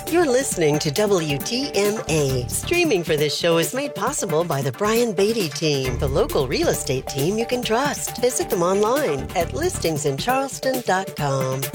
You're listening to WTMA. Streaming for this show is made possible by the Brian Beatty team, the local real estate team you can trust. Visit them online at listingsincharleston.com.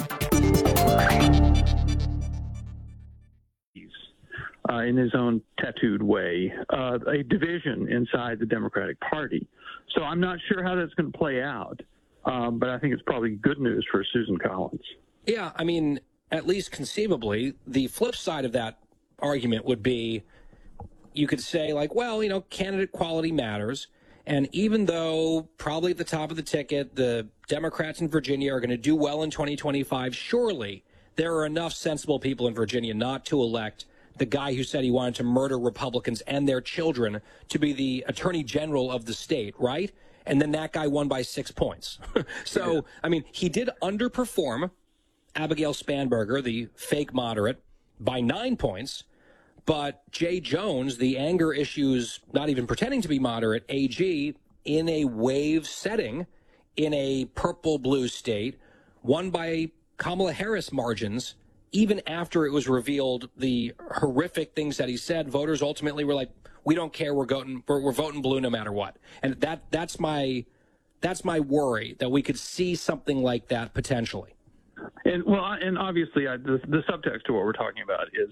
In his own tattooed way, a division inside the Democratic Party. So I'm not sure how that's going to play out, but I think it's probably good news for Susan Collins. Yeah, I mean, at least conceivably, the flip side of that argument would be you could say, like, well, candidate quality matters. And even though probably at the top of the ticket, the Democrats in Virginia are going to do well in 2025, surely there are enough sensible people in Virginia not to elect the guy who said he wanted to murder Republicans and their children to be the attorney general of the state, right? And then that guy won by 6 points. So, yeah. I mean, he did underperform Abigail Spanberger, the fake moderate, by 9 points. But Jay Jones, the anger issues, not even pretending to be moderate, AG, in a wave setting, in a purple-blue state, won by Kamala Harris margins. Even after it was revealed the horrific things that he said, voters ultimately were like, we don't care, we're voting blue no matter what. And that's my worry, that we could see something like that potentially. And obviously the subtext to what we're talking about is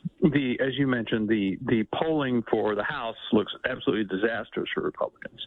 as you mentioned, the polling for the House looks absolutely disastrous for Republicans.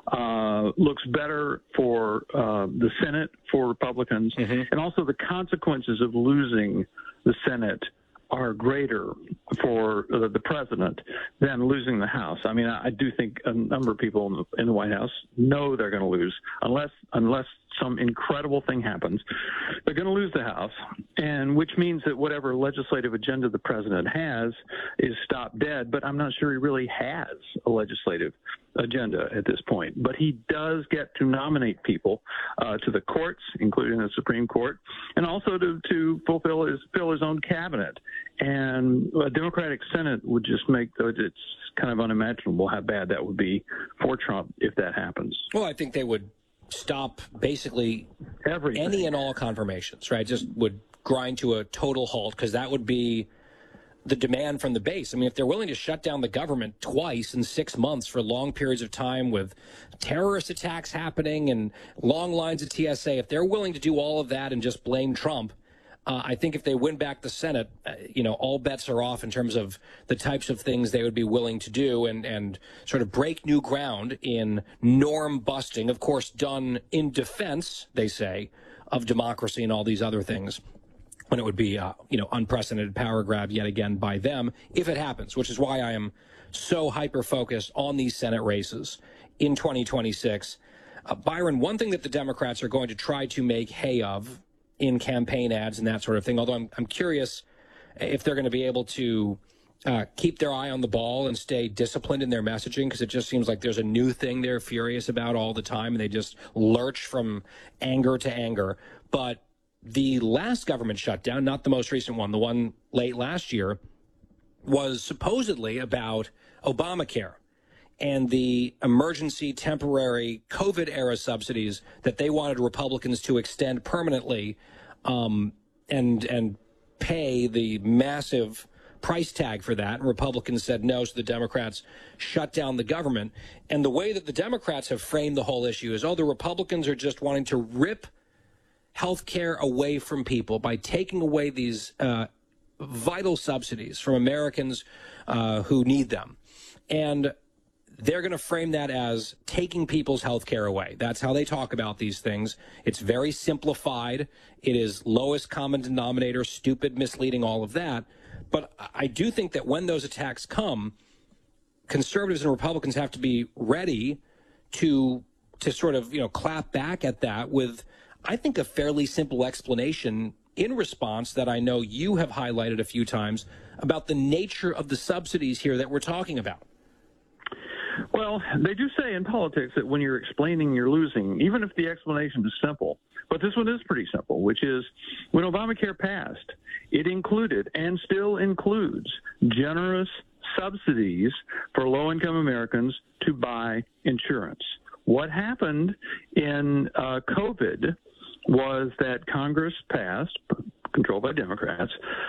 Looks better for the Senate for Republicans, and also the consequences of losing the Senate are greater for the president than losing the House. I mean, I do think a number of people in the White House know they're going to lose unless some incredible thing happens. They're going to lose the House, and which means that whatever legislative agenda the president has is stopped dead. But I'm not sure he really has a legislative agenda at this point. But he does get to nominate people to the courts, including the Supreme Court, and also to fill his own cabinet. And a Democratic Senate would just it's kind of unimaginable how bad that would be for Trump if that happens. Well, I think they would stop basically everything. Any and all confirmations, right? Just would grind to a total halt, because that would be the demand from the base. I mean, if they're willing to shut down the government twice in 6 months for long periods of time with terrorist attacks happening and long lines of TSA, if they're willing to do all of that and just blame Trump, I think if they win back the Senate, all bets are off in terms of the types of things they would be willing to do and sort of break new ground in norm busting, of course, done in defense, they say, of democracy and all these other things, when it would be, unprecedented power grab yet again by them, if it happens, which is why I am so hyper-focused on these Senate races in 2026. Byron, one thing that the Democrats are going to try to make hay of in campaign ads and that sort of thing, although I'm curious if they're going to be able to keep their eye on the ball and stay disciplined in their messaging, because it just seems like there's a new thing they're furious about all the time, and they just lurch from anger to anger. But the last government shutdown, not the most recent one, the one late last year, was supposedly about Obamacare and the emergency temporary COVID-era subsidies that they wanted Republicans to extend permanently, and pay the massive price tag for that. And Republicans said no, so the Democrats shut down the government. And the way that the Democrats have framed the whole issue is, the Republicans are just wanting to rip health care away from people by taking away these vital subsidies from Americans who need them. And they're going to frame that as taking people's health care away. That's how they talk about these things. It's very simplified. It is lowest common denominator, stupid, misleading, all of that. But I do think that when those attacks come, conservatives and Republicans have to be ready to sort of, clap back at that with, I think, a fairly simple explanation in response that I know you have highlighted a few times about the nature of the subsidies here that we're talking about. Well, they do say in politics that when you're explaining, you're losing, even if the explanation is simple. But this one is pretty simple, which is when Obamacare passed, it included and still includes generous subsidies for low-income Americans to buy insurance. What happened in COVID was that Congress passed, controlled by Democrats,